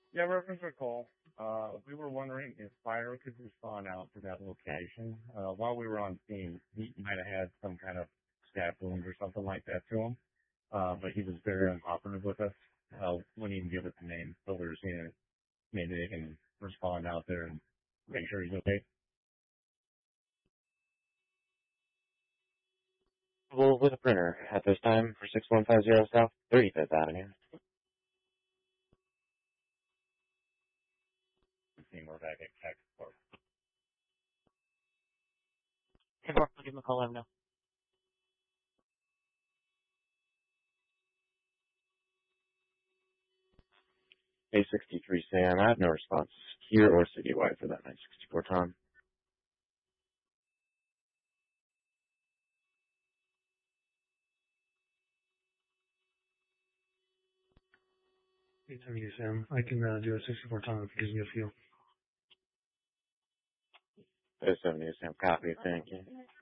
Yeah, reference a call. We were wondering if fire could respond out to that location. While we were on scene, he might have had some kind of stab wound or something like that to him. But he was very uncooperative with us. Wouldn't even give us a name. So we were seeing if maybe they can respond out there and make sure he's okay. Well, with a printer at this time for 6150 South 35th Avenue. Team, we're back at Tech Park. Hey, Mark, I'll give him a call. Let him know. A63 Sam, I have no response here or citywide for that 964 Tom. A70 Sam, I can do a 64 Tom if it gives me a feel. A70 Sam, copy, thank you.